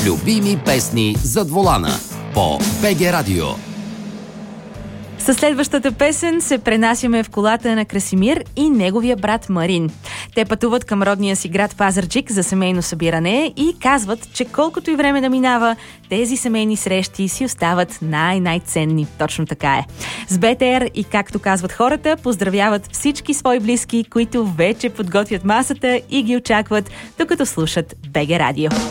Любими песни зад волана по БГ Радио. Със следващата песен се пренасяме в колата на Красимир и неговия брат Марин. Те пътуват към родния си град Пазарджик за семейно събиране и казват, че колкото и време да минава, тези семейни срещи си остават най-ценни. Точно така е. С БТР и, както казват хората, поздравяват всички свои близки, които вече подготвят масата и ги очакват, докато слушат БГ Радио.